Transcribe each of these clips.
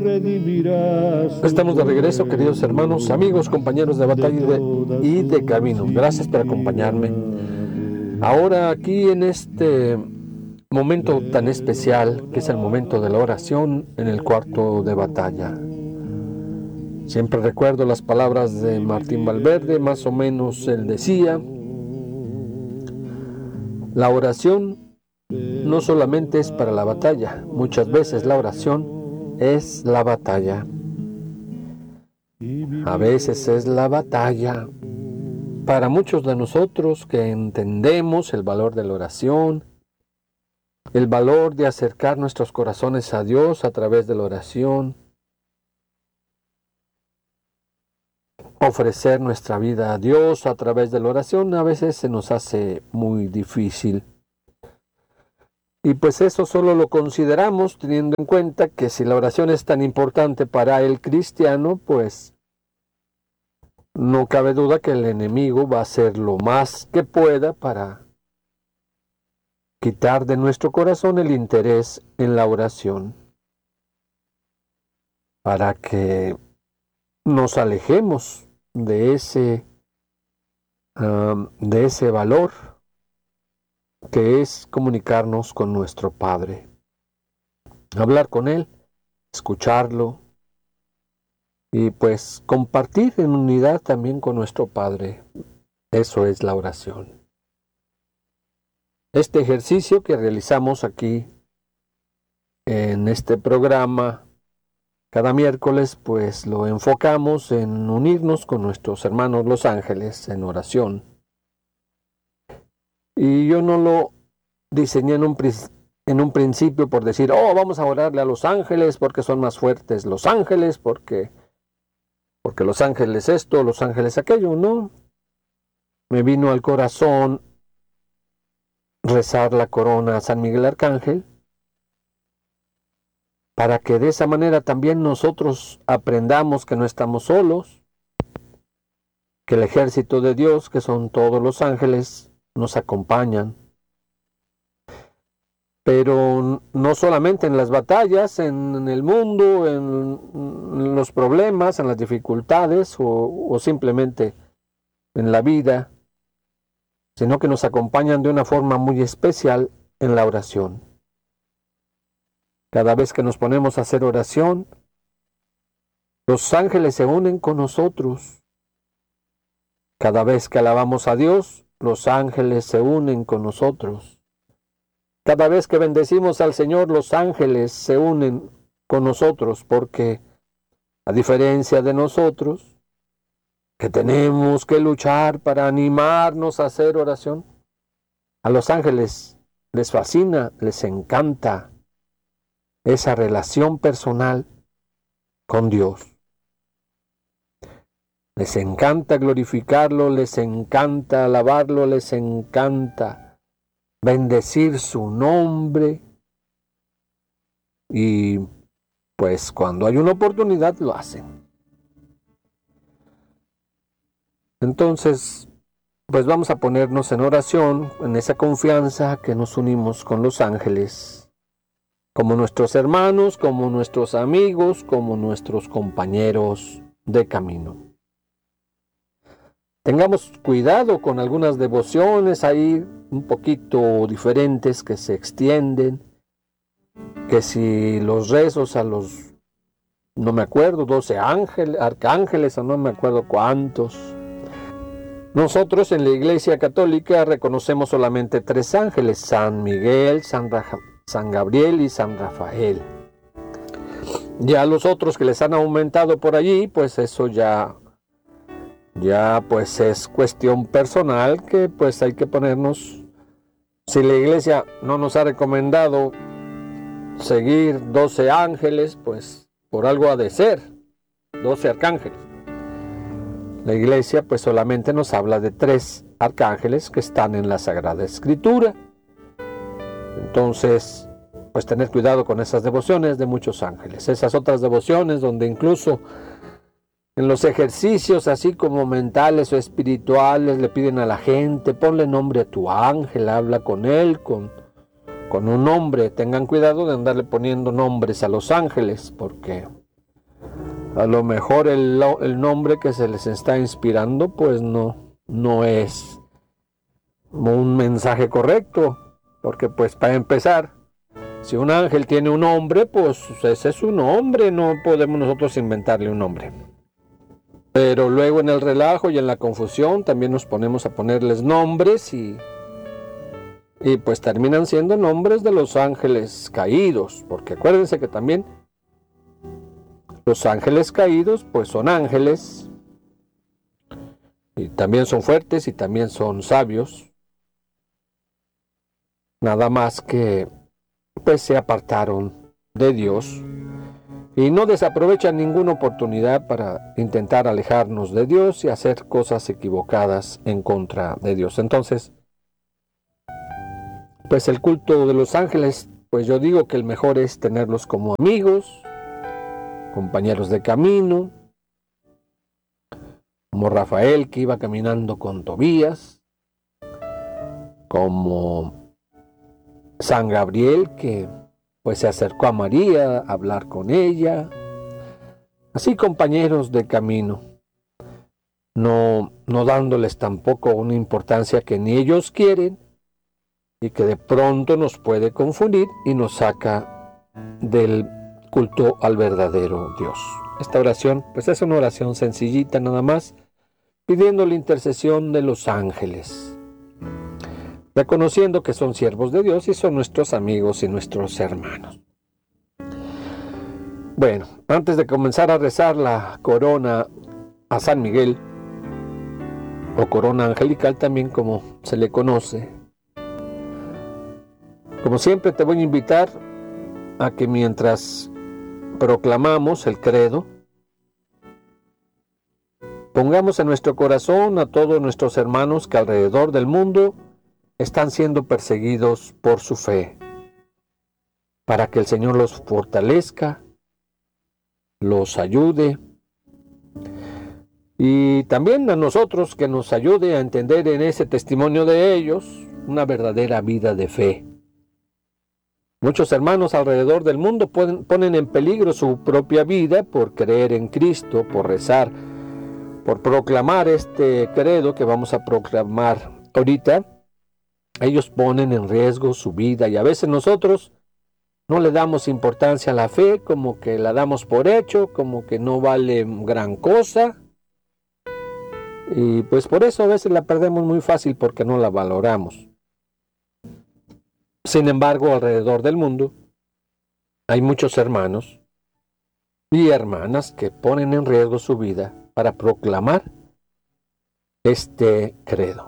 Estamos de regreso, queridos hermanos, amigos, compañeros de batalla y de camino. Gracias por acompañarme. Ahora aquí en este momento tan especial, que es el momento de la oración en el cuarto de batalla. Siempre recuerdo las palabras de Martín Valverde, más o menos él decía: la oración no solamente es para la batalla, muchas veces la oración es la batalla. A veces es la batalla para muchos de nosotros que entendemos el valor de la oración, el valor de acercar nuestros corazones a Dios a través de la oración, ofrecer nuestra vida a Dios a través de la oración. A veces se nos hace muy difícil. Y pues eso solo lo consideramos teniendo en cuenta que si la oración es tan importante para el cristiano, pues no cabe duda que el enemigo va a hacer lo más que pueda para quitar de nuestro corazón el interés en la oración, para que nos alejemos de ese valor que es comunicarnos con nuestro Padre, hablar con Él, escucharlo y pues compartir en unidad también con nuestro Padre. Eso es la oración. Este ejercicio que realizamos aquí en este programa cada miércoles, pues lo enfocamos en unirnos con nuestros hermanos los ángeles en oración. Y yo no lo diseñé en un principio por decir, vamos a orarle a los ángeles porque son más fuertes los ángeles, porque los ángeles esto, los ángeles aquello. No, me vino al corazón rezar la corona a San Miguel Arcángel, para que de esa manera también nosotros aprendamos que no estamos solos, que el ejército de Dios, que son todos los ángeles, nos acompañan. Pero no solamente en las batallas, en el mundo, en los problemas, en las dificultades o simplemente en la vida, sino que nos acompañan de una forma muy especial en la oración. Cada vez que nos ponemos a hacer oración, los ángeles se unen con nosotros. Cada vez que alabamos a Dios, los ángeles se unen con nosotros. Cada vez que bendecimos al Señor, los ángeles se unen con nosotros, porque a diferencia de nosotros, que tenemos que luchar para animarnos a hacer oración, a los ángeles les fascina, les encanta esa relación personal con Dios. Les encanta glorificarlo, les encanta alabarlo, les encanta bendecir su nombre. Y pues cuando hay una oportunidad lo hacen. Entonces, pues vamos a ponernos en oración, en esa confianza que nos unimos con los ángeles, como nuestros hermanos, como nuestros amigos, como nuestros compañeros de camino. Tengamos cuidado con algunas devociones ahí un poquito diferentes que se extienden, que si los rezos a los, no me acuerdo, 12 arcángeles o no me acuerdo cuántos. Nosotros en la Iglesia Católica reconocemos solamente 3 ángeles: San Miguel, San Gabriel y San Rafael. Ya los otros que les han aumentado por allí, pues eso ya pues es cuestión personal, que pues hay que ponernos. Si la Iglesia no nos ha recomendado seguir 12 ángeles, pues por algo ha de ser 12 arcángeles. La Iglesia pues solamente nos habla de 3 arcángeles que están en la Sagrada Escritura. Entonces, pues tener cuidado con esas devociones de muchos ángeles. Esas otras devociones donde incluso en los ejercicios así como mentales o espirituales le piden a la gente, ponle nombre a tu ángel, habla con él, con un nombre. Tengan cuidado de andarle poniendo nombres a los ángeles, porque A lo mejor el nombre que se les está inspirando pues no es un mensaje correcto, porque pues para empezar, si un ángel tiene un nombre, pues ese es su nombre, no podemos nosotros inventarle un nombre. Pero luego en el relajo y en la confusión también nos ponemos a ponerles nombres y pues terminan siendo nombres de los ángeles caídos, porque acuérdense que también los ángeles caídos pues son ángeles y también son fuertes y también son sabios, nada más que pues se apartaron de Dios y no desaprovechan ninguna oportunidad para intentar alejarnos de Dios y hacer cosas equivocadas en contra de Dios. Entonces, pues el culto de los ángeles, pues yo digo que el mejor es tenerlos como amigos, compañeros de camino, como Rafael que iba caminando con Tobías, como San Gabriel que pues se acercó a María a hablar con ella, así compañeros de camino, no dándoles tampoco una importancia que ni ellos quieren y que de pronto nos puede confundir y nos saca del culto al verdadero Dios. Esta oración pues es una oración sencillita nada más, pidiendo la intercesión de los ángeles, reconociendo que son siervos de Dios y son nuestros amigos y nuestros hermanos. Bueno, antes de comenzar a rezar la corona a San Miguel, o corona angelical también como se le conoce, como siempre te voy a invitar a que mientras proclamamos el credo, pongamos en nuestro corazón a todos nuestros hermanos que alrededor del mundo están siendo perseguidos por su fe, para que el Señor los fortalezca, los ayude, y también a nosotros que nos ayude a entender en ese testimonio de ellos una verdadera vida de fe. Muchos hermanos alrededor del mundo ponen en peligro su propia vida por creer en Cristo, por rezar, por proclamar este credo que vamos a proclamar ahorita. Ellos ponen en riesgo su vida y a veces nosotros no le damos importancia a la fe, como que la damos por hecho, como que no vale gran cosa. Y pues por eso a veces la perdemos muy fácil porque no la valoramos. Sin embargo, alrededor del mundo hay muchos hermanos y hermanas que ponen en riesgo su vida para proclamar este credo.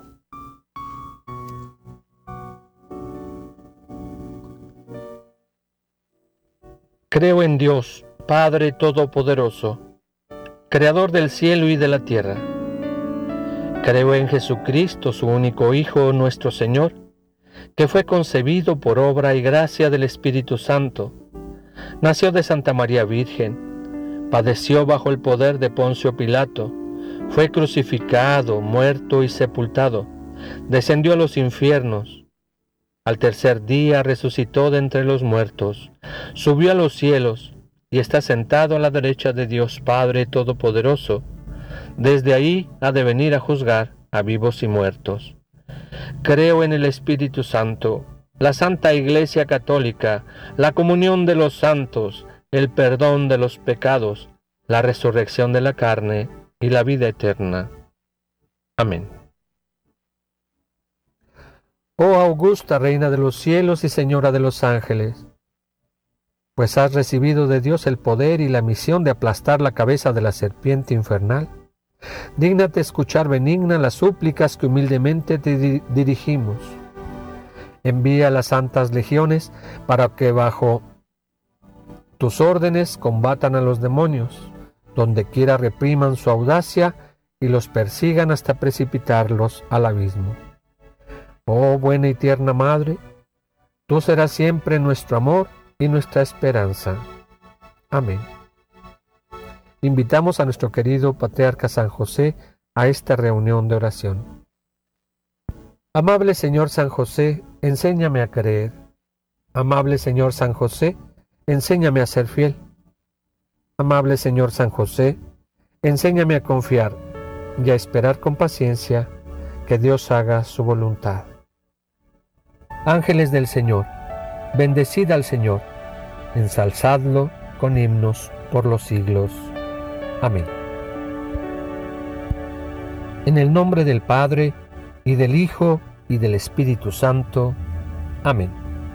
Creo en Dios, Padre Todopoderoso, Creador del cielo y de la tierra. Creo en Jesucristo, su único Hijo, nuestro Señor, que fue concebido por obra y gracia del Espíritu Santo. Nació de Santa María Virgen, padeció bajo el poder de Poncio Pilato, fue crucificado, muerto y sepultado, descendió a los infiernos. Al tercer día resucitó de entre los muertos, subió a los cielos y está sentado a la derecha de Dios Padre Todopoderoso. Desde ahí ha de venir a juzgar a vivos y muertos. Creo en el Espíritu Santo, la Santa Iglesia Católica, la comunión de los santos, el perdón de los pecados, la resurrección de la carne y la vida eterna. Amén. Oh augusta Reina de los cielos y Señora de los ángeles, pues has recibido de Dios el poder y la misión de aplastar la cabeza de la serpiente infernal, dígnate escuchar benigna las súplicas que humildemente te dirigimos. Envía las santas legiones para que bajo tus órdenes combatan a los demonios, donde quiera repriman su audacia y los persigan hasta precipitarlos al abismo. Oh buena y tierna Madre, tú serás siempre nuestro amor y nuestra esperanza. Amén. Invitamos a nuestro querido Patriarca San José a esta reunión de oración. Amable Señor San José, enséñame a creer. Amable Señor San José, enséñame a ser fiel. Amable Señor San José, enséñame a confiar y a esperar con paciencia que Dios haga su voluntad. Ángeles del Señor, bendecid al Señor, ensalzadlo con himnos por los siglos. Amén. En el nombre del Padre, y del Hijo, y del Espíritu Santo. Amén.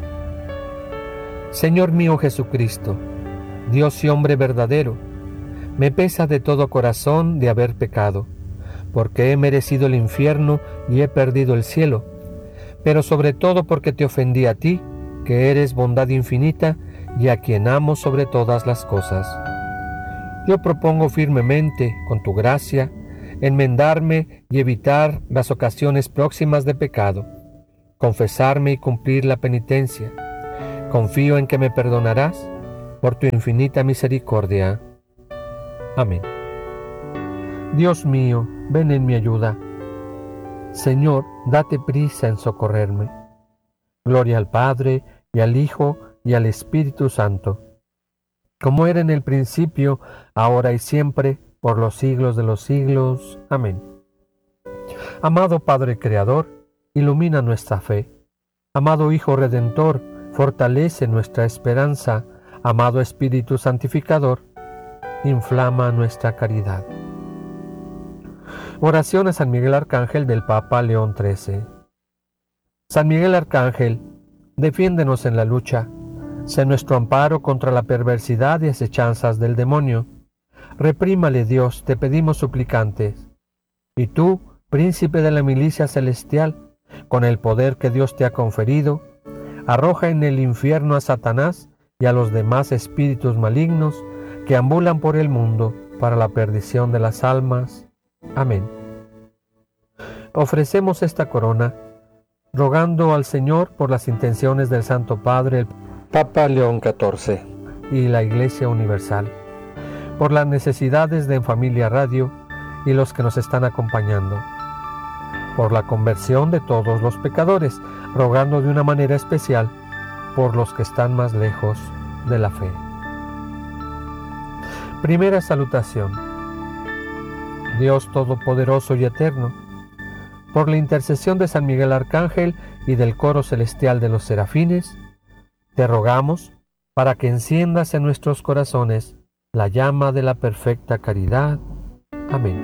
Señor mío Jesucristo, Dios y hombre verdadero, me pesa de todo corazón de haber pecado, porque he merecido el infierno y he perdido el cielo, pero sobre todo porque te ofendí a ti, que eres bondad infinita y a quien amo sobre todas las cosas. Yo propongo firmemente, con tu gracia, enmendarme y evitar las ocasiones próximas de pecado, confesarme y cumplir la penitencia. Confío en que me perdonarás por tu infinita misericordia. Amén. Dios mío, ven en mi ayuda. Señor, date prisa en socorrerme. Gloria al Padre, y al Hijo, y al Espíritu Santo, como era en el principio, ahora y siempre, por los siglos de los siglos. Amén. Amado Padre Creador, ilumina nuestra fe. Amado Hijo Redentor, fortalece nuestra esperanza. Amado Espíritu Santificador, inflama nuestra caridad. Oración a San Miguel Arcángel del Papa León XIII. San Miguel Arcángel, defiéndenos en la lucha. Sé nuestro amparo contra la perversidad y asechanzas del demonio. Reprímale, Dios, te pedimos suplicantes. Y tú, príncipe de la milicia celestial, con el poder que Dios te ha conferido, arroja en el infierno a Satanás y a los demás espíritus malignos que ambulan por el mundo para la perdición de las almas. Amén. Ofrecemos esta corona, rogando al Señor por las intenciones del Santo Padre, el Papa León XIV y la Iglesia Universal, por las necesidades de En Familia Radio y los que nos están acompañando, por la conversión de todos los pecadores, rogando de una manera especial por los que están más lejos de la fe. Primera salutación. Dios Todopoderoso y Eterno, por la intercesión de San Miguel Arcángel y del coro celestial de los serafines, te rogamos para que enciendas en nuestros corazones la llama de la perfecta caridad. Amén.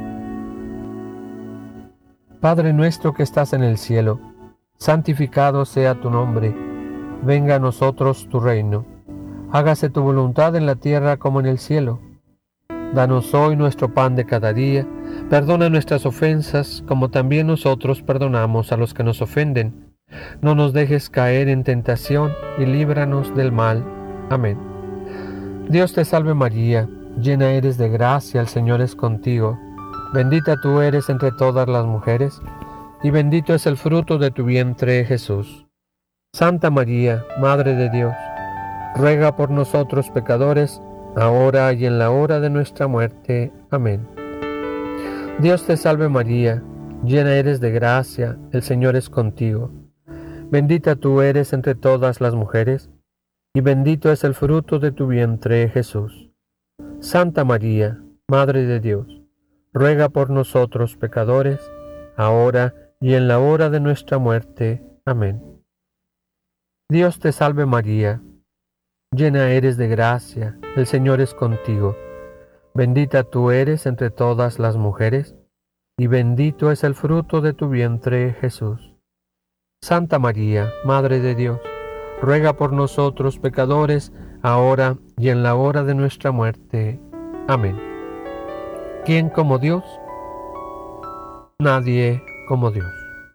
Padre nuestro que estás en el cielo, santificado sea tu nombre. Venga a nosotros tu reino. Hágase tu voluntad en la tierra como en el cielo. Danos hoy nuestro pan de cada día. Perdona nuestras ofensas, como también nosotros perdonamos a los que nos ofenden. No nos dejes caer en tentación y líbranos del mal. Amén. Dios te salve María, llena eres de gracia, el Señor es contigo. Bendita tú eres entre todas las mujeres, y bendito es el fruto de tu vientre, Jesús. Santa María, Madre de Dios, ruega por nosotros pecadores, ahora y en la hora de nuestra muerte. Amén. Dios te salve María, llena eres de gracia, el Señor es contigo. Bendita tú eres entre todas las mujeres, y bendito es el fruto de tu vientre, Jesús. Santa María, Madre de Dios, ruega por nosotros pecadores, ahora y en la hora de nuestra muerte. Amén. Dios te salve María, llena eres de gracia, el Señor es contigo. Bendita tú eres entre todas las mujeres, y bendito es el fruto de tu vientre, Jesús. Santa María, Madre de Dios, ruega por nosotros pecadores, ahora y en la hora de nuestra muerte. Amén. ¿Quién como Dios? Nadie como Dios.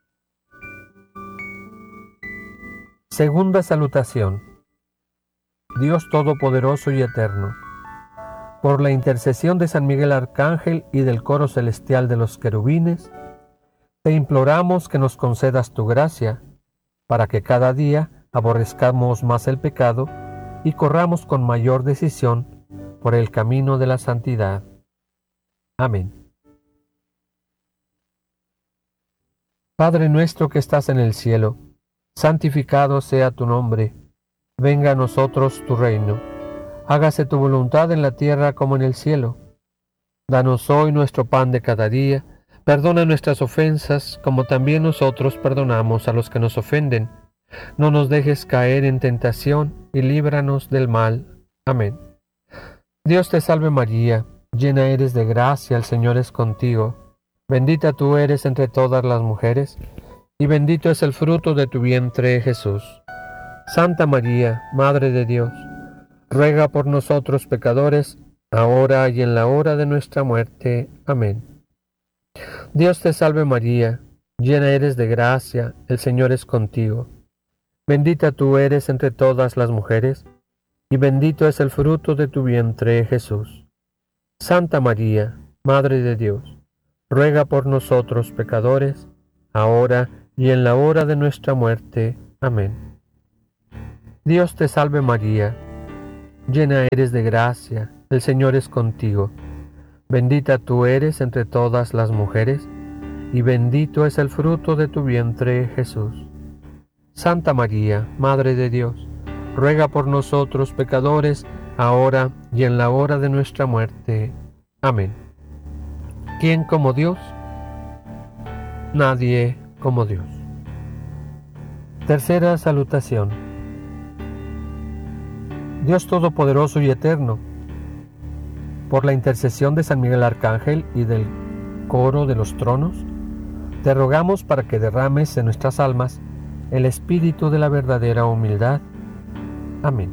Segunda salutación. Dios Todopoderoso y Eterno, por la intercesión de San Miguel Arcángel y del coro celestial de los querubines, te imploramos que nos concedas tu gracia, para que cada día aborrezcamos más el pecado y corramos con mayor decisión por el camino de la santidad. Amén. Padre nuestro que estás en el cielo, santificado sea tu nombre. Venga a nosotros tu reino. Hágase tu voluntad en la tierra como en el cielo. Danos hoy nuestro pan de cada día. Perdona nuestras ofensas, como también nosotros perdonamos a los que nos ofenden. No nos dejes caer en tentación, y líbranos del mal. Amén. Dios te salve María, llena eres de gracia, el Señor es contigo. Bendita tú eres entre todas las mujeres, y bendito es el fruto de tu vientre, Jesús. Santa María, Madre de Dios, ruega por nosotros pecadores, ahora y en la hora de nuestra muerte. Amén. Dios te salve María, llena eres de gracia, el Señor es contigo. Bendita tú eres entre todas las mujeres, y bendito es el fruto de tu vientre, Jesús. Santa María, Madre de Dios, ruega por nosotros pecadores, ahora y en la hora de nuestra muerte. Amén. Dios te salve María, llena eres de gracia, el Señor es contigo. Bendita tú eres entre todas las mujeres, y bendito es el fruto de tu vientre, Jesús. Santa María, Madre de Dios, ruega por nosotros pecadores, ahora y en la hora de nuestra muerte. Amén. ¿Quién como Dios? Nadie como Dios. Tercera salutación. Dios Todopoderoso y Eterno, por la intercesión de San Miguel Arcángel y del coro de los tronos, te rogamos para que derrames en nuestras almas el espíritu de la verdadera humildad. Amén.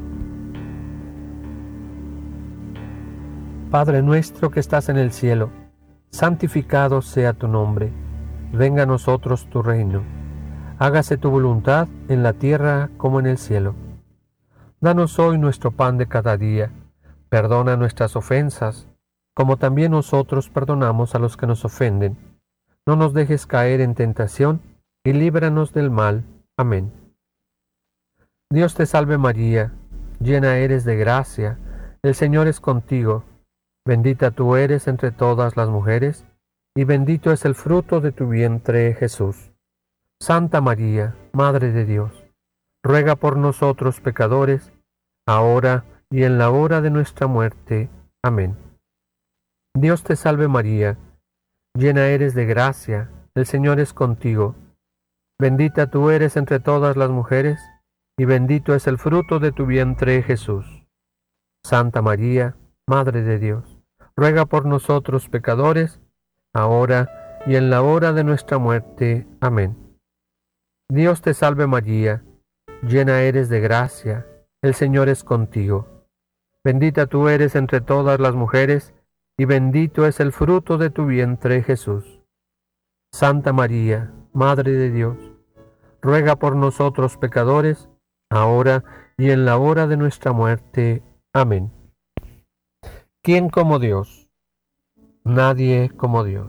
Padre nuestro que estás en el cielo, santificado sea tu nombre. Venga a nosotros tu reino. Hágase tu voluntad en la tierra como en el cielo. Danos hoy nuestro pan de cada día. Perdona nuestras ofensas, como también nosotros perdonamos a los que nos ofenden. No nos dejes caer en tentación, y líbranos del mal. Amén. Dios te salve María, llena eres de gracia, el Señor es contigo. Bendita tú eres entre todas las mujeres, y bendito es el fruto de tu vientre, Jesús. Santa María, Madre de Dios, ruega por nosotros pecadores, ahora y en la hora de nuestra muerte. Amén. Dios te salve María, llena eres de gracia, el Señor es contigo. Bendita tú eres entre todas las mujeres, y bendito es el fruto de tu vientre, Jesús. Santa María, Madre de Dios, ruega por nosotros pecadores, ahora y en la hora de nuestra muerte. Amén. Dios te salve María, llena eres de gracia, el Señor es contigo. Bendita tú eres entre todas las mujeres, y bendito es el fruto de tu vientre, Jesús. Santa María, Madre de Dios, ruega por nosotros pecadores, ahora y en la hora de nuestra muerte. Amén. ¿Quién como Dios? Nadie como Dios.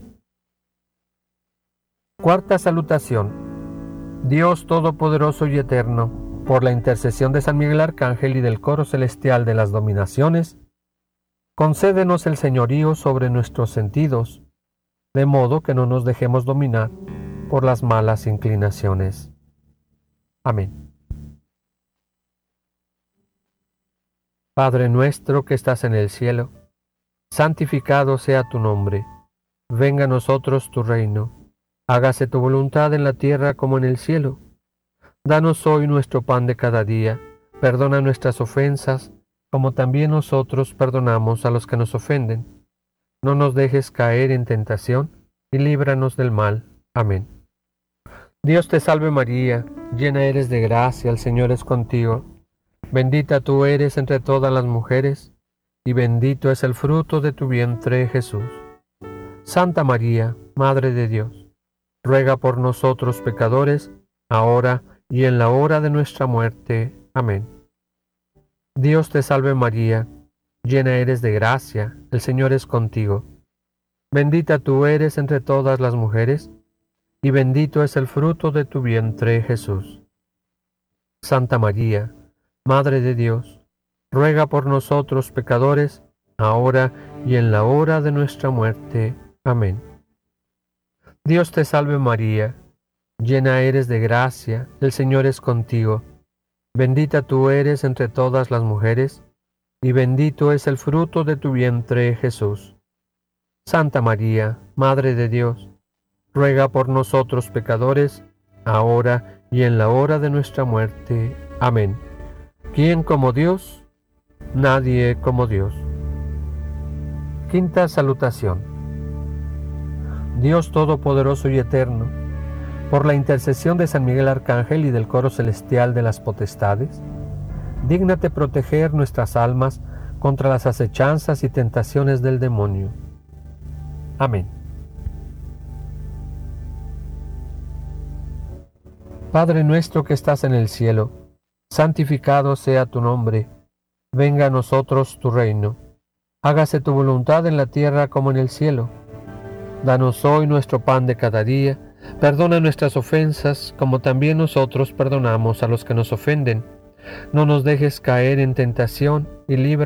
Cuarta salutación. Dios Todopoderoso y Eterno, por la intercesión de San Miguel Arcángel y del coro celestial de las dominaciones, concédenos el señorío sobre nuestros sentidos, de modo que no nos dejemos dominar por las malas inclinaciones. Amén. Padre nuestro que estás en el cielo, santificado sea tu nombre. Venga a nosotros tu reino. Hágase tu voluntad en la tierra como en el cielo. Danos hoy nuestro pan de cada día. Perdona nuestras ofensas, como también nosotros perdonamos a los que nos ofenden. No nos dejes caer en tentación, y líbranos del mal. Amén. Dios te salve María, llena eres de gracia, el Señor es contigo. Bendita tú eres entre todas las mujeres, y bendito es el fruto de tu vientre, Jesús. Santa María, Madre de Dios, ruega por nosotros pecadores, ahora y en la hora de nuestra muerte. Amén. Dios te salve María, llena eres de gracia, el Señor es contigo. Bendita tú eres entre todas las mujeres, y bendito es el fruto de tu vientre, Jesús. Santa María, Madre de Dios, ruega por nosotros pecadores, ahora y en la hora de nuestra muerte. Amén. Dios te salve María, llena eres de gracia, el Señor es contigo. Bendita tú eres entre todas las mujeres, y bendito es el fruto de tu vientre, Jesús. Santa María, Madre de Dios, ruega por nosotros pecadores, ahora y en la hora de nuestra muerte. Amén. ¿Quién como Dios? Nadie como Dios. Quinta salutación. Dios Todopoderoso y Eterno, por la intercesión de San Miguel Arcángel y del coro celestial de las potestades, dígnate proteger nuestras almas contra las acechanzas y tentaciones del demonio. Amén. Padre nuestro que estás en el cielo, santificado sea tu nombre. Venga a nosotros tu reino. Hágase tu voluntad en la tierra como en el cielo. Danos hoy nuestro pan de cada día. Perdona nuestras ofensas, como también nosotros perdonamos a los que nos ofenden. No nos dejes caer en tentación y líbranos